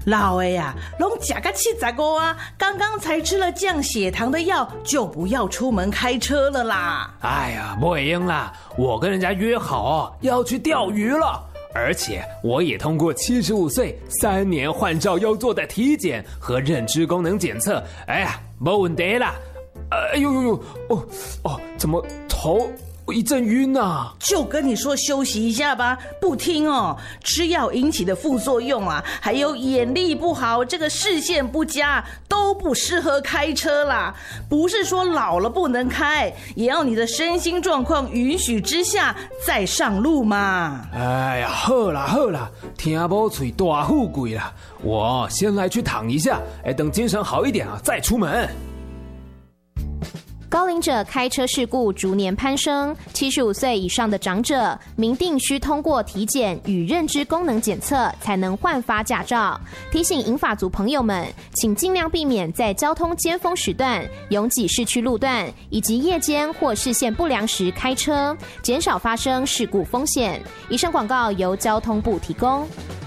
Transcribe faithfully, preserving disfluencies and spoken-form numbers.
老的呀，拢吃个七十五啊，刚刚才吃了降血糖的药，就不要出门开车了啦。 哎呀，不会用啦，我跟人家约好哦，要去钓鱼了。而且我也通过七十五岁三年换照要做的体检和认知功能检测，哎呀，没问题啦。哎呦呦呦，哦哦，怎么头一阵晕啊？ 就跟你说休息一下吧，不听哦。吃药引起的副作用啊，还有眼力不好，这个视线不佳，都不适合开车啦。不是说老了不能开，也要你的身心状况允许之下再上路嘛。 哎呀，好啦好啦，听无嘴大富贵啦，我先来去躺一下，哎，等精神好一点啊，再出门。 高龄者开车事故逐年攀升，七十五岁以上的长者明定需通过体检与认知功能检测才能换发驾照。提醒银发族朋友们，请尽量避免在交通尖峰时段、拥挤市区路段以及夜间或视线不良时开车，减少发生事故风险。以上广告由交通部提供。